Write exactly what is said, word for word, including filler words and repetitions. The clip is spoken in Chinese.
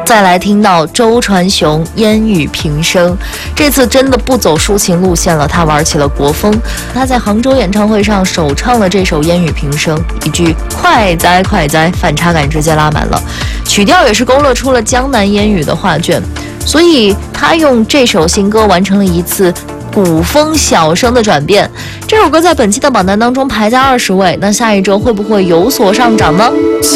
再来听到周传雄烟雨平生，这次真的不走抒情路线了，他玩起了国风。他在杭州演唱会上首唱了这首烟雨平生，一句快哉快哉，反差感直接拉满了，曲调也是勾勒出了江南烟雨的画卷，所以他用这首新歌完成了一次古风小生的转变。这首歌在本期的榜单当中排在二十位，那下一周会不会有所上涨呢？